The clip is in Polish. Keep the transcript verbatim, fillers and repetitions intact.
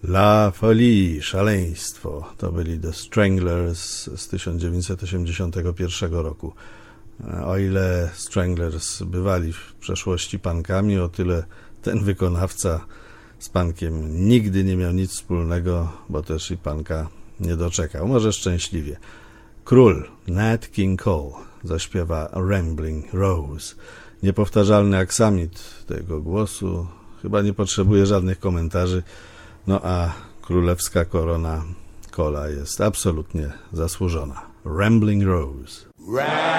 La Folie, szaleństwo. To byli The Stranglers z tysiąc dziewięćset osiemdziesiątego pierwszego roku. O ile Stranglers bywali w przeszłości punkami, o tyle ten wykonawca z punkiem nigdy nie miał nic wspólnego, bo też i punka nie doczekał. Może szczęśliwie. Król Nat King Cole zaśpiewa Rambling Rose. Niepowtarzalny aksamit tego głosu chyba nie potrzebuje żadnych komentarzy, no a królewska korona Cola jest absolutnie zasłużona. Rambling Rose.